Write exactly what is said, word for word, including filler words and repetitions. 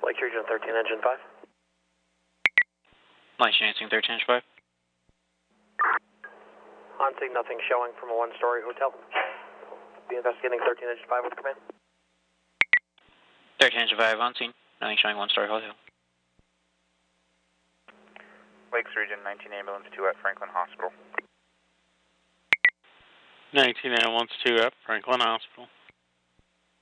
Lakes Region thirteen, Engine five. Lakes Region thirteen, Engine five. On scene, nothing showing from a one-story hotel. Be investigating thirteen, Engine five with command. thirteen, Engine five, on scene. Nothing showing one-story hotel. Lakes Region nineteen, Ambulance two at Franklin Hospital. nineteen Ambulance two at Franklin Hospital.